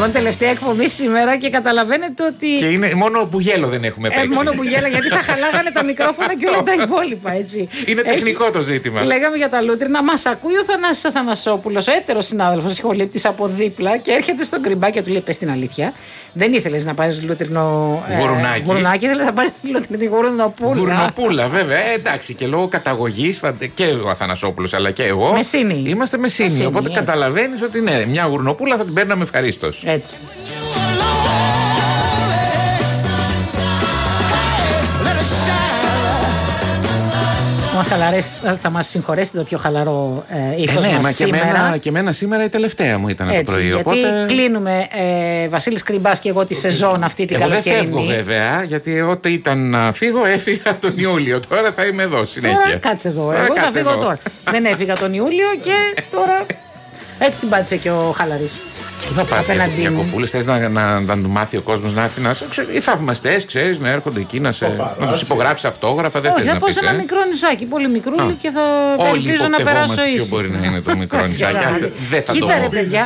Λοιπόν, τελευταία εκπομπή σήμερα και καταλαβαίνετε ότι. Και είναι μόνο μπουγέλο δεν έχουμε παίξει. Μόνο μπουγέλα, γιατί θα χαλάγανε τα μικρόφωνα και όλα τα υπόλοιπα, έτσι. Είναι τεχνικό το ζήτημα. Λέγαμε για τα λούτρινα. Μας ακούει ο Θανάσης ο Θανασόπουλος, ο έτερος συνάδελφος, σχολήπτης από δίπλα και έρχεται στον Κρυμπά και του λέει: πες την αλήθεια. Δεν ήθελες να πάρεις λούτρινο γουρνάκι, ήθελες να πάρεις λούτρινη γουρνοπούλα. Γουρνοπούλα, βέβαια. Εντάξει, και λόγω καταγωγής και ο Αθανασόπουλος αλλά και εγώ. Μεσίνη. Είμαστε μεσίνοι. Οπότε καταλαβαίνεις ότι ναι, μια γουρνοπούλα θα την παίρναμε ευχαρίστως. Έτσι. Θα μας συγχωρέσετε το πιο χαλαρό ύφος μας σήμερα. Και εμένα σήμερα η τελευταία μου ήταν το πρωί. Γιατί οπότε... κλείνουμε Βασίλης Κρυμπάς και εγώ τη σεζόν αυτή την καλοκαιρινή. Εγώ δεν φεύγω βέβαια, γιατί ό,τι ήταν να φύγω έφυγα τον Ιούλιο. Τώρα θα είμαι εδώ συνέχεια. Τώρα κάτσε εδώ. Εγώ θα φύγω τώρα. Δεν έφυγα τον Ιούλιο και τώρα έτσι την πάτησε και ο Χαλαρής. Πού θα πας διακοπούλες, θες να του μάθει ο κόσμος να έρθει οι θαυμαστές, ξέρεις, να έρχονται εκεί να τους υπογράψεις αυτόγραφα, δεν θες να πεις. Όχι, θα πω ένα μικρό νησάκι, πολύ μικρούλι και θα ελπίζω να περάσω ίσως. Ποιο μπορεί να είναι το μικρό νησάκι, δεν θα το πω. Κοίτα ρε παιδιά.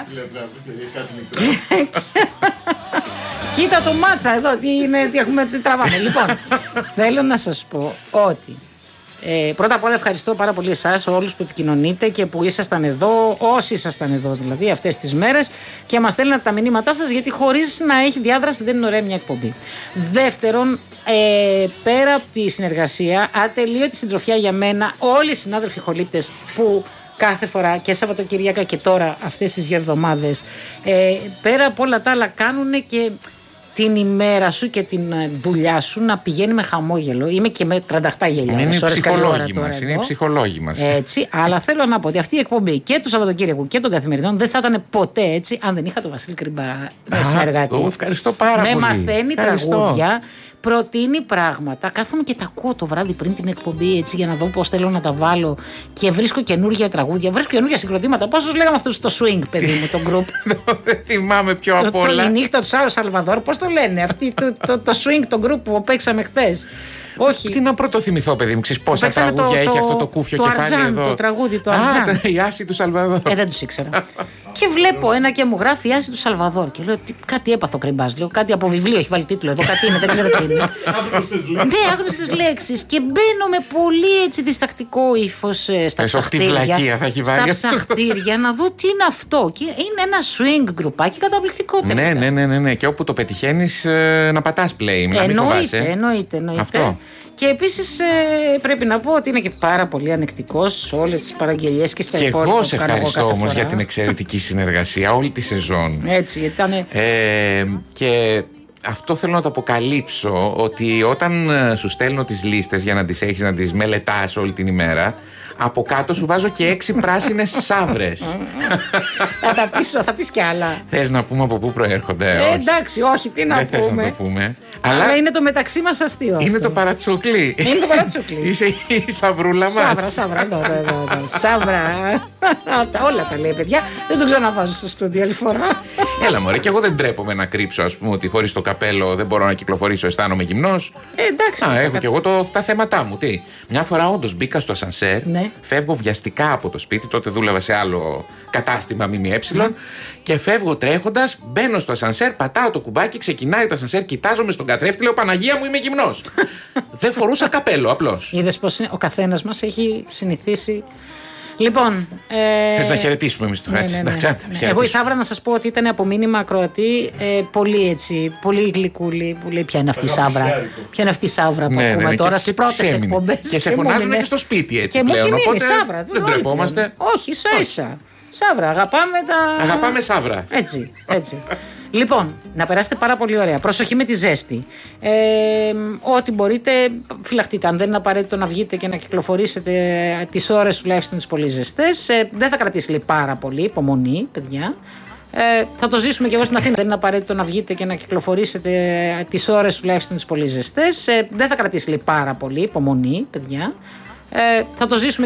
Κοίτα το μάτσα εδώ, τι τραβάμε. Λοιπόν, θέλω να σας πω ότι πρώτα απ' όλα ευχαριστώ πάρα πολύ εσάς, όλους που επικοινωνείτε και που ήσασταν εδώ, όσοι ήσασταν εδώ δηλαδή αυτές τις μέρες και μας στέλνετε τα μηνύματά σας, γιατί χωρίς να έχει διάδραση δεν είναι ωραία μια εκπομπή. Δεύτερον, πέρα από τη συνεργασία, ατελείωτη συντροφιά για μένα, όλοι οι συνάδελφοι χολύπτες που κάθε φορά και Σαββατοκυριακά και τώρα αυτές τις 2 εβδομάδες, πέρα από όλα τα άλλα κάνουν και την ημέρα σου και την δουλειά σου να πηγαίνει με χαμόγελο. Είμαι και με 38 γέλια. Είναι οι ψυχολόγοι μας. Είναι οι ψυχολόγοι μας. Έτσι, αλλά θέλω να πω ότι αυτή η εκπομπή και του Σαββατοκύριακου και των καθημερινών δεν θα ήταν ποτέ έτσι αν δεν είχα τον Βασίλη Κρυμπά συνεργάτη. Ευχαριστώ πάρα πολύ. Με μαθαίνει τραγούδια, προτείνει πράγματα. Κάθομαι και τα ακούω το βράδυ πριν την εκπομπή έτσι για να δω πώς θέλω να τα βάλω και βρίσκω καινούργια τραγούδια, βρίσκω καινούργια συγκροτήματα. Πώς τους λέγαμε αυτούς στο swing, παιδί μου, το group. Δεν θυμάμαι πιο απ' όλα. Η νύχτα του Σάου Σαλβαδόρ, πώς το λένε, αυτή το swing, το group που παίξαμε χθες. Όχι. Τι να πρωτοθυμηθώ, παιδί μου, ξέρεις πόσα τραγούδια έχει αυτό το κούφιο κεφάλι Αρζάν, εδώ. Το τραγούδι, το Αρζάν. Η Άση του Σαλβαδόρ. Δεν τους ήξερα. Και βλέπω ένα και μου γράφει η Άση του Σαλβαδόρ. Και λέω: κάτι έπαθω Κρυμπάς. Λέω: κάτι από βιβλίο έχει βάλει τίτλο εδώ. Κάτι είναι, δεν ξέρω τι είναι. Ναι, άγνωστες λέξεις. Και μπαίνω με πολύ έτσι διστακτικό ύφος στα ψαχτήρια. Στα ψαχτήρια να δω τι είναι αυτό. Και είναι ένα swing γκρουπάκι καταπληκτικό τελικά. Ναι. Και όπου το πετυχαίνεις να πατάς play. Εννοείται. Αυτό. Και επίσης πρέπει να πω ότι είναι και πάρα πολύ ανεκτικός σε όλες τις παραγγελίες και στα υπόλοιπα. Και εγώ σε ευχαριστώ όμως για την εξαιρετική συνεργασία όλη τη σεζόν. Έτσι, ήταν. Και αυτό θέλω να το αποκαλύψω, ότι όταν σου στέλνω τις λίστες για να τις έχεις, να τις μελετάς όλη την ημέρα, από κάτω σου βάζω και 6 πράσινες σαύρες. Θα πεις κι άλλα. Θες να πούμε από πού προέρχονται? Εντάξει, όχι, τι να πούμε. Δεν θες να το πούμε. Αλλά είναι το μεταξύ μας αστείο. Είναι το παρατσούκλι. Είναι το παρατσούκλι. Είσαι η σαβρούλα μας. Σαύρα. Όλα τα λέει, παιδιά. Δεν το ξαναβάζω στο στούντιο άλλη φορά. Έλα μωρέ, και εγώ δεν τρέπομαι να κρύψω, ας πούμε, ότι χωρίς το καπέλο δεν μπορώ να κυκλοφορήσω, αισθάνομαι γυμνός. Εντάξει. Έχω κι εγώ τα θέματά μου. Τι. Μια φορά όντως μπήκα στο ασανσέρ, φεύγω βιαστικά από το σπίτι, τότε δούλευα σε άλλο κατάστημα ΜΜΕ. Και φεύγω τρέχοντας, μπαίνω στο ασανσέρ, πατάω το κουμπάκι, ξεκινάει το ασανσέρ, κοιτάζομαι στον καθρέφτη, λέω Παναγία μου, είμαι γυμνός. Δεν φορούσα καπέλο, απλώς. Είδες πως ο καθένας μας έχει συνηθίσει. Λοιπόν. Θες να χαιρετήσουμε εμείς τώρα, έτσι? Ναι. Εγώ η Σαύρα να σας πω ότι ήταν από μήνυμα ακροατή πολύ έτσι, πολύ γλυκούλη, που λέει ποια είναι αυτή η Σαύρα. Ποια είναι αυτή η Σαύρα που ακούμε τώρα στις πρώτες εκπομπές. Και σε φωνάζουν και στο σπίτι έτσι πλέον. Οπότε Σαύρα, δεν τρεπόμαστε. Όχι, ίσα. Σαύρα, αγαπάμε Σαύρα. Έτσι. Λοιπόν, να περάσετε πάρα πολύ ωραία. Προσοχή με τη ζέστη. Ό,τι μπορείτε, φυλαχτείτε. Αν δεν είναι απαραίτητο να βγείτε και να κυκλοφορήσετε τις ώρες τουλάχιστον τις πολύ ζεστές, δεν θα κρατήσει λέει, πάρα πολύ. Υπομονή, παιδιά. Θα το ζήσουμε και εγώ στην Αθήνα. Δεν είναι απαραίτητο να βγείτε και να κυκλοφορήσετε τις ώρες τουλάχιστον τις πολύ ζεστές. Δεν θα κρατήσει λέει, πάρα πολύ. Υπομονή, παιδιά. Θα το ζήσουμε.